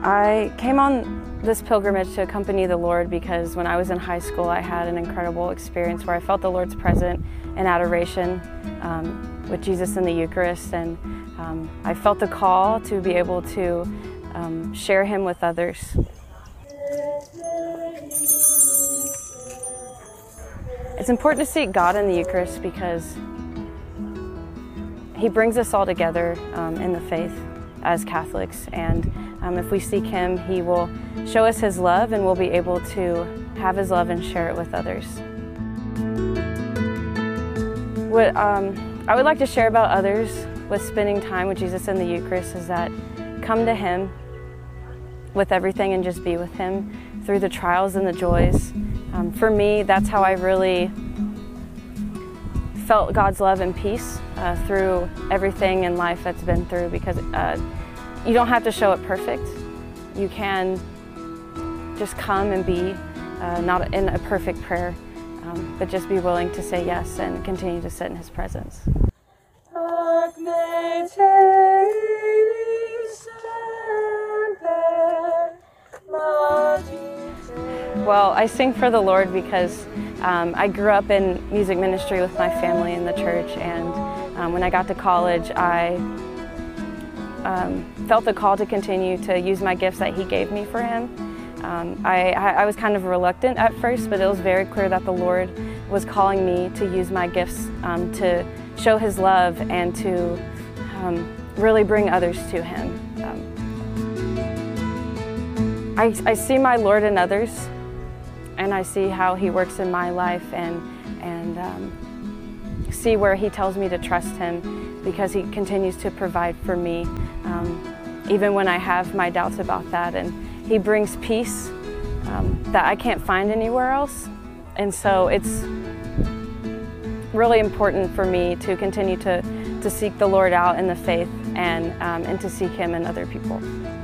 I came on this pilgrimage to accompany the Lord because when I was in high school I had an incredible experience where I felt the Lord's presence in adoration with Jesus in the Eucharist, and I felt the call to be able to share Him with others. It's important to seek God in the Eucharist because He brings us all together in the faith as Catholics, and if we seek Him, He will show us His love and we'll be able to have His love and share it with others. What I would like to share about others with spending time with Jesus in the Eucharist is that come to Him with everything and just be with Him through the trials and the joys. For me, that's how I really felt God's love and peace through everything in life that's been through, because you don't have to show it perfect. You can just come and be not in a perfect prayer, but just be willing to say yes and continue to sit in His presence. Well, I sing for the Lord because I grew up in music ministry with my family in the church, and when I got to college, I felt the call to continue to use my gifts that He gave me for Him. I was kind of reluctant at first, but it was very clear that the Lord was calling me to use my gifts to show His love and to really bring others to Him. I see my Lord in others, and I see how He works in my life, and see where He tells me to trust Him, because He continues to provide for me, even when I have my doubts about that. And He brings peace that I can't find anywhere else. And so it's really important for me to continue to seek the Lord out in the faith and to seek Him in other people.